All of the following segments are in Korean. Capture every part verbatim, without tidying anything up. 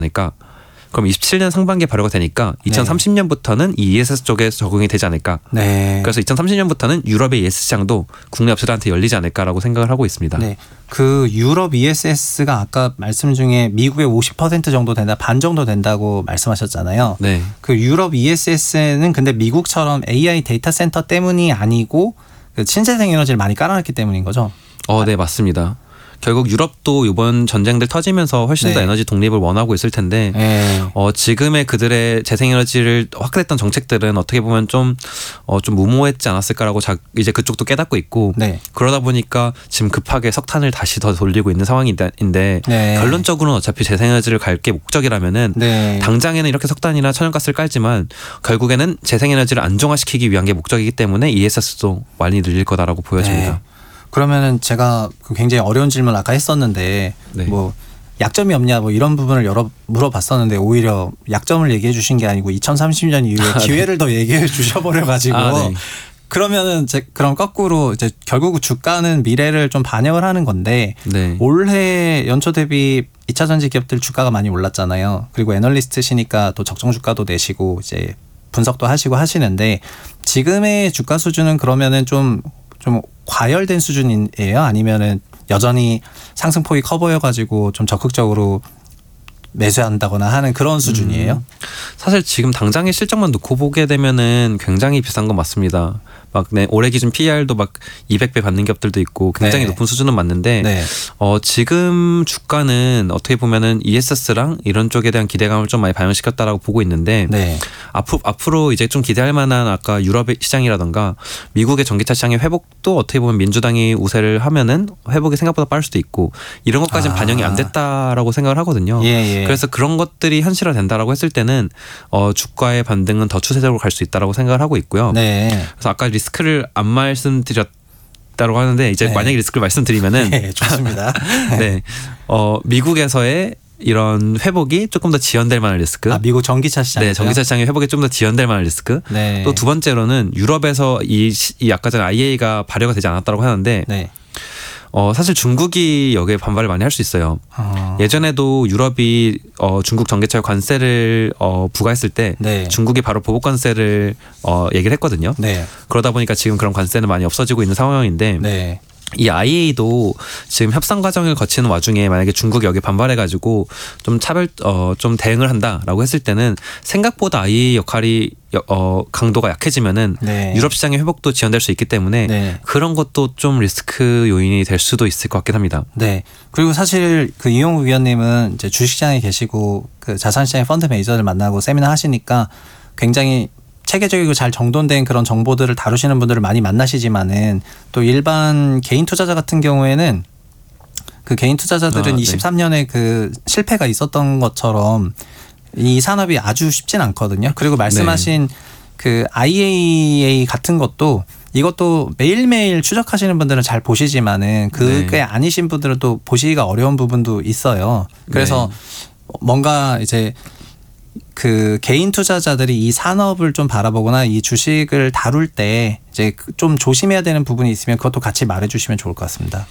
않을까. 그럼 이십칠 년 상반기에 발효가 되니까 이천삼십 년부터는 이 이에스에스 쪽에 적용이 되지 않을까. 네. 그래서 이천삼십 년부터는 유럽의 이에스에스 시장도 국내 업체들한테 열리지 않을까라고 생각을 하고 있습니다. 네. 그 유럽 이에스에스가 아까 말씀 중에 미국의 오십 퍼센트 정도 된다, 반 정도 된다고 말씀하셨잖아요. 네. 그 유럽 이에스에스는 근데 미국처럼 에이아이 데이터 센터 때문이 아니고 그 신재생 에너지를 많이 깔아놨기 때문인 거죠. 어, 네, 맞습니다. 결국 유럽도 이번 전쟁들 터지면서 훨씬 네. 더 에너지 독립을 원하고 있을 텐데 네. 어, 지금의 그들의 재생에너지를 확대했던 정책들은 어떻게 보면 좀, 어, 좀 무모했지 않았을까라고 자, 이제 그쪽도 깨닫고 있고 네. 그러다 보니까 지금 급하게 석탄을 다시 더 돌리고 있는 상황인데 네. 결론적으로는 어차피 재생에너지를 갈 게 목적이라면은 네. 당장에는 이렇게 석탄이나 천연가스를 깔지만 결국에는 재생에너지를 안정화시키기 위한 게 목적이기 때문에 이에스에스도 많이 늘릴 거다라고 보여집니다. 네. 그러면은 제가 굉장히 어려운 질문 아까 했었는데 네. 뭐 약점이 없냐 뭐 이런 부분을 여러 물어봤었는데 오히려 약점을 얘기해 주신 게 아니고 이천삼십 년 이후에 아, 기회를 네. 더 얘기해 주셔버려 가지고 아, 네. 그러면은 제 그럼 거꾸로 이제 결국 주가는 미래를 좀 반영을 하는 건데 네. 올해 연초 대비 이 차 전지 기업들 주가가 많이 올랐잖아요. 그리고 애널리스트시니까 또 적정 주가도 내시고 이제 분석도 하시고 하시는데 지금의 주가 수준은 그러면은 좀 좀 과열된 수준이에요? 아니면은 여전히 상승폭이 커 보여가지고 좀 적극적으로 매수한다거나 하는 그런 수준이에요? 음, 사실 지금 당장의 실적만 놓고 보게 되면은 굉장히 비싼 건 맞습니다. 막 네, 올해 기준 피이알도 막 이백 배 받는 기업들도 있고 굉장히 네. 높은 수준은 맞는데 네. 어, 지금 주가는 어떻게 보면은 이에스에스랑 이런 쪽에 대한 기대감을 좀 많이 반영시켰다라고 보고 있는데 네. 앞으로, 앞으로 이제 좀 기대할 만한 아까 유럽의 시장이라던가 미국의 전기차 시장의 회복도 어떻게 보면 민주당이 우세를 하면은 회복이 생각보다 빠를 수도 있고 이런 것까지는 아. 반영이 안 됐다라고 생각을 하거든요. 예, 예. 그래서 그런 것들이 현실화 된다라고 했을 때는 어, 주가의 반등은 더 추세적으로 갈 수 있다라고 생각을 하고 있고요. 네. 그래서 아까 리스크를 안 말씀드렸다고 하는데 이제 네. 만약에 리스크를 말씀드리면은 네, 좋습니다. 네, 어, 미국에서의 이런 회복이 조금 더 지연될 만한 리스크. 아, 미국 전기차 시장. 네, 전기차 시장의 회복이 좀 더 지연될 만한 리스크. 네. 또 두 번째로는 유럽에서 이, 이 아까 전에 아이이에이가 발효가 되지 않았다고 하는데 네. 어, 사실 중국이 여기에 반발을 많이 할 수 있어요. 어. 예전에도 유럽이 어, 중국 전기차에 관세를 어, 부과했을 때 네. 중국이 바로 보복 관세를 어, 얘기를 했거든요. 네. 그러다 보니까 지금 그런 관세는 많이 없어지고 있는 상황인데 네. 이 아이이에이도 지금 협상 과정을 거치는 와중에 만약에 중국이 여기 반발해가지고 좀 차별 어, 좀 대응을 한다라고 했을 때는 생각보다 아이이에이 역할이 어, 강도가 약해지면은 네. 유럽 시장의 회복도 지연될 수 있기 때문에 네. 그런 것도 좀 리스크 요인이 될 수도 있을 것 같긴 합니다. 네. 그리고 사실 그 이용국 위원님은 이제 주식시장에 계시고 그 자산시장의 펀드 매니저들 만나고 세미나 하시니까 굉장히 체계적이고 잘 정돈된 그런 정보들을 다루시는 분들을 많이 만나시지만은 또 일반 개인 투자자 같은 경우에는 그 개인 투자자들은 아, 네. 이십삼 년에 그 실패가 있었던 것처럼 이 산업이 아주 쉽진 않거든요. 그리고 말씀하신 네. 그 아이이에이 같은 것도 이것도 매일매일 추적하시는 분들은 잘 보시지만은 그게 네. 아니신 분들은 또 보시기가 어려운 부분도 있어요. 그래서 네. 뭔가 이제 그 개인 투자자들이 이 산업을 좀 바라보거나 이 주식을 다룰 때 이제 좀 조심해야 되는 부분이 있으면 그것도 같이 말해주시면 좋을 것 같습니다.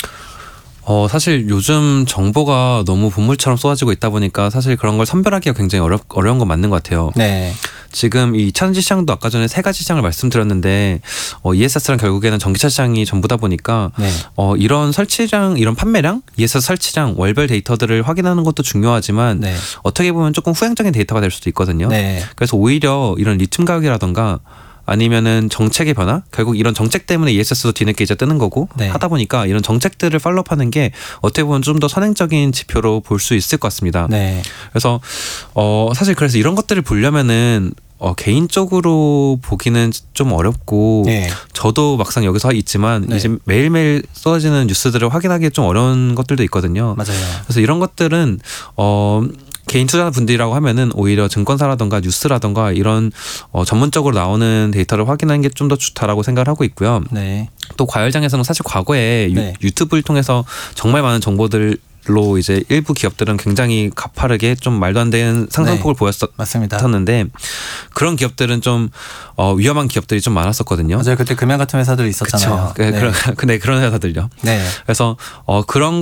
어, 사실 요즘 정보가 너무 본물처럼 쏟아지고 있다 보니까 사실 그런 걸 선별하기가 굉장히 어렵, 어려운 건 맞는 것 같아요. 네. 지금 이 차전지 시장도 아까 전에 세 가지 시장을 말씀드렸는데 어, 이에스에스랑 결국에는 전기차 시장이 전부다 보니까 네. 어, 이런 설치량, 이런 판매량, 이에스에스 설치량, 월별 데이터들을 확인하는 것도 중요하지만 네. 어떻게 보면 조금 후행적인 데이터가 될 수도 있거든요. 네. 그래서 오히려 이런 리튬 가격이라던가 아니면은 정책의 변화, 결국 이런 정책 때문에 이에스에스도 뒤늦게 이제 뜨는 거고 네. 하다 보니까 이런 정책들을 팔로우하는 게 어떻게 보면 좀 더 선행적인 지표로 볼 수 있을 것 같습니다. 네. 그래서 어 사실 그래서 이런 것들을 보려면은 어 개인적으로 보기는 좀 어렵고 네. 저도 막상 여기서 있지만 네. 이제 매일매일 쏟아지는 뉴스들을 확인하기 좀 어려운 것들도 있거든요. 맞아요. 그래서 이런 것들은 어 개인 투자분들이라고 하면은 오히려 증권사라던가 뉴스라던가 이런 어 전문적으로 나오는 데이터를 확인하는 게 좀 더 좋다라고 생각을 하고 있고요. 네. 또 과열장에서는 사실 과거에 네. 유, 유튜브를 통해서 정말 많은 정보들을 로 이제 일부 기업들은 굉장히 가파르게 좀 말도 안 되는 상승폭을 네. 맞습니다. 보였었는데 그런 기업들은 좀 어, 위험한 기업들이 좀 많았었거든요. 맞아요. 그때 금양 같은 회사들 있었잖아요. 그렇죠. 네. 그런 근데 그런 회사들요. 네. 그래서 어, 그런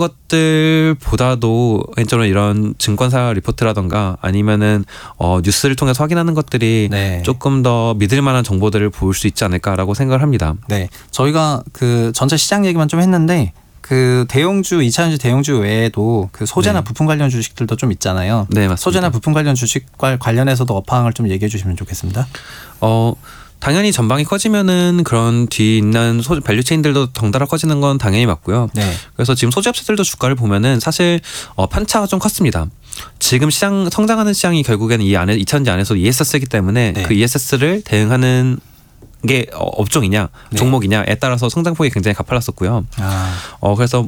것들보다도 개인적으로 이런 증권사 리포트라던가 아니면은 어, 뉴스를 통해서 확인하는 것들이 네. 조금 더 믿을 만한 정보들을 볼 수 있지 않을까라고 생각을 합니다. 네. 저희가 그 전체 시장 얘기만 좀 했는데 그 대형주, 이차전지 대형주 외에도 그 소재나 네. 부품 관련 주식들도 좀 있잖아요. 네, 맞습니다. 소재나 부품 관련 주식과 관련해서도 업황을 좀 얘기해 주시면 좋겠습니다. 어 당연히 전방이 커지면은 그런 뒤 있는 소 밸류체인들도 덩달아 커지는 건 당연히 맞고요. 네. 그래서 지금 소재 업체들도 주가를 보면은 사실 어, 편차가 좀 컸습니다. 지금 시장 성장하는 시장이 결국에는 이 안에 이차전지 안에서 이에스에스이기 때문에 네. 그 이에스에스를 대응하는 게 어, 업종이냐 네. 종목이냐에 따라서 성장폭이 굉장히 가팔랐었고요. 아, 어 그래서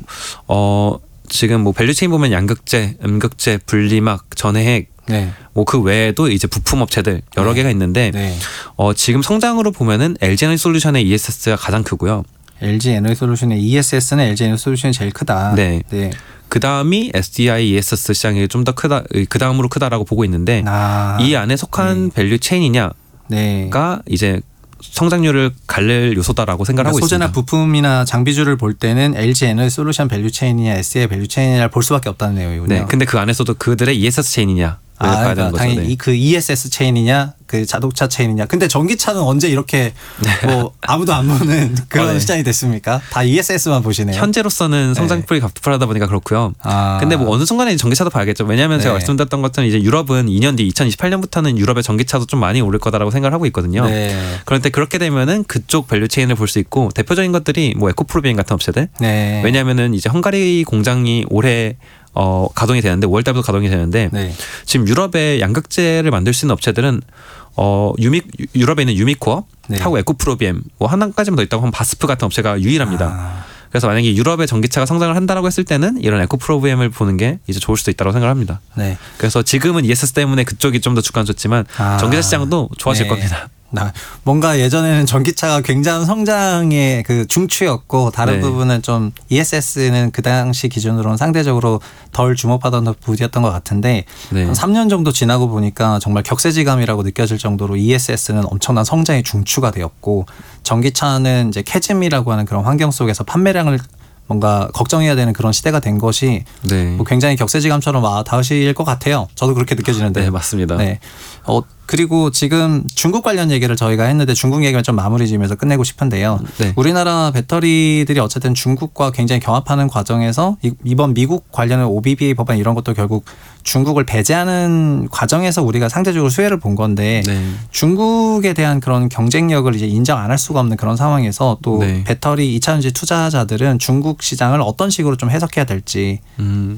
어 지금 뭐 밸류체인 보면 양극재, 음극재, 분리막, 전해핵 네. 뭐 그 외에도 이제 부품 업체들 여러 네. 개가 있는데 네. 어 지금 성장으로 보면은 엘지에너지솔루션의 이에스에스가 가장 크고요. 엘지 에너지솔루션의 이에스에스는 엘지 에너지솔루션이 제일 크다. 네. 네. 그 다음이 에스디아이 이에스에스 시장이 좀 더 크다, 그 다음으로 크다라고 보고 있는데 아, 이 안에 속한 밸류 체인이냐가 네. 이제 성장률을 갈릴 요소다라고 생각을 그러니까 하고 소재나 있습니다. 부품이나 장비주를 볼 때는 엘지 에너지솔루션 밸류 체인이냐 에스디아이 밸류 체인이냐를 볼 수밖에 없다는 내용이군요. 네, 근데 그 안에서도 그들의 이에스에스 체인이냐 아, 봐야 그러니까 되는 거죠. 당연히 네. 이 그 이에스에스 체인이냐 그 자동차 체인이냐. 근데 전기차는 언제 이렇게 뭐 아무도 안 보는 그런 어, 네. 시장이 됐습니까? 다 이에스에스만 보시네요. 현재로서는 성장폭이 가파르다 보니까 그렇고요. 아. 근데 뭐 어느 순간에 전기차도 봐야겠죠. 왜냐하면 제가 네. 말씀드렸던 것처럼 이제 유럽은 이 년 뒤 이천이십팔 년부터는 유럽의 전기차도 좀 많이 오를 거다라고 생각을 하고 있거든요. 네. 그런데 그렇게 되면은 그쪽 밸류 체인을 볼 수 있고 대표적인 것들이 뭐 에코프로비엔 같은 업체들. 네. 왜냐하면은 이제 헝가리 공장이 올해 어, 가동이 되는데 오월 달부터 가동이 되는데 네. 지금 유럽의 양극재를 만들 수 있는 업체들은 어 유미 유럽에 있는 유미코어 네. 하고 에코프로비엠 뭐 하나까지만 더 있다고 하면 바스프 같은 업체가 유일합니다. 아. 그래서 만약에 유럽의 전기차가 성장을 한다라고 했을 때는 이런 에코프로비엠을 보는 게 이제 좋을 수도 있다고 생각을 합니다. 네. 그래서 지금은 이에스에스 때문에 그쪽이 좀 더 주가는 좋지만 아. 전기차 시장도 좋아질 네. 겁니다. 나 뭔가 예전에는 전기차가 굉장한 성장의 그 중추였고 다른 네. 부분은 좀 이에스에스는 그 당시 기준으로는 상대적으로 덜 주목받던 부분이었던 것 같은데 네. 한 삼 년 정도 지나고 보니까 정말 격세지감이라고 느껴질 정도로 이에스에스는 엄청난 성장의 중추가 되었고 전기차는 이제 캐즘이라고 하는 그런 환경 속에서 판매량을 뭔가 걱정해야 되는 그런 시대가 된 것이 네. 뭐 굉장히 격세지감처럼 와 닿으실 것 같아요. 저도 그렇게 느껴지는데. 네, 맞습니다. 네. 어 그리고 지금 중국 관련 얘기를 저희가 했는데 중국 얘기만 좀 마무리 지으면서 끝내고 싶은데요. 네. 우리나라 배터리들이 어쨌든 중국과 굉장히 경합하는 과정에서 이- 이번 미국 관련한 오비비에이 법안 이런 것도 결국 중국을 배제하는 과정에서 우리가 상대적으로 수혜를 본 건데 네. 중국에 대한 그런 경쟁력을 이제 인정 안 할 수가 없는 그런 상황에서 또 네. 배터리 이차전지 투자자들은 중국 시장을 어떤 식으로 좀 해석해야 될지. 음.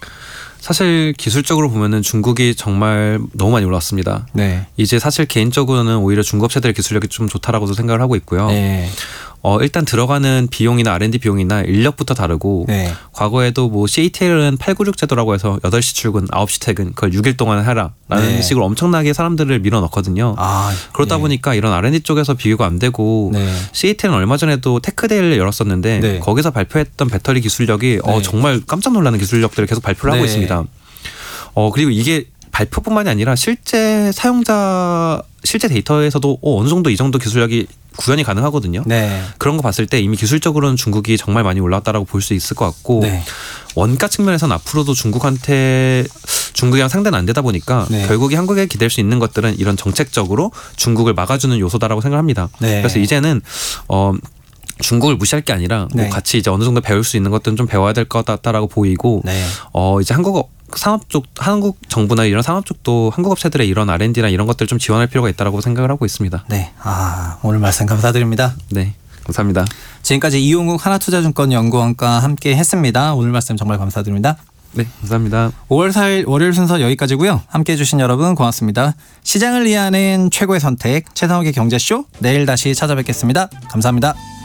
사실 기술적으로 보면은 중국이 정말 너무 많이 올랐습니다. 네. 이제 사실 개인적으로는 오히려 중국 업체들의 기술력이 좀 좋다라고도 생각을 하고 있고요. 네. 어, 일단 들어가는 비용이나 알앤디 비용이나 인력부터 다르고 네. 과거에도 뭐 씨에이티엘은 팔구육 제도라고 해서 여덟 시 출근, 아홉 시 퇴근 그걸 육 일 동안 해라라는 네. 식으로 엄청나게 사람들을 밀어넣거든요. 아, 그러다 네. 보니까 이런 알앤디 쪽에서 비교가 안 되고 네. 씨에이티엘은 얼마 전에도 테크데이를 열었었는데 네. 거기서 발표했던 배터리 기술력이 어, 네. 정말 깜짝 놀라는 기술력들을 계속 발표를 하고 네. 있습니다. 어, 그리고 이게 발표뿐만이 아니라 실제 사용자 실제 데이터에서도 어, 어느 정도 이 정도 기술력이 구현이 가능하거든요. 네. 그런 거 봤을 때 이미 기술적으로는 중국이 정말 많이 올라왔다라고 볼 수 있을 것 같고 네. 원가 측면에서는 앞으로도 중국한테 중국이랑 상대는 안 되다 보니까 네. 결국에 한국에 기댈 수 있는 것들은 이런 정책적으로 중국을 막아주는 요소다라고 생각합니다. 네. 그래서 이제는 어 중국을 무시할 게 아니라 네. 뭐 같이 이제 어느 정도 배울 수 있는 것들은 좀 배워야 될 것 같다라고 보이고 네. 어 이제 한국 산업 쪽 한국 정부나 이런 산업 쪽도 한국 업체들의 이런 알앤디나 이런 것들 좀 지원할 필요가 있다라고 생각을 하고 있습니다. 네. 아, 오늘 말씀 감사드립니다. 네, 감사합니다. 지금까지 이용국 하나투자증권 연구원과 함께 했습니다. 오늘 말씀 정말 감사드립니다. 네, 감사합니다. 오월 사일 월요일 순서 여기까지고요. 함께 해주신 여러분 고맙습니다. 시장을 이해하는 최고의 선택 최상욱의 경제쇼 내일 다시 찾아뵙겠습니다. 감사합니다.